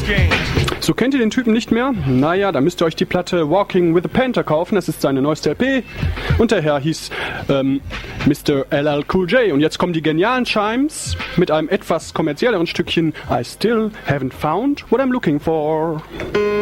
So, kennt ihr den Typen nicht mehr? Naja, da müsst ihr euch die Platte Walking with a Panther kaufen. Das ist seine neueste LP. Und der Herr hieß Mr. LL Cool J. Und jetzt kommen die genialen Chimes mit einem etwas kommerzielleren Stückchen I Still Haven't Found What I'm Looking For.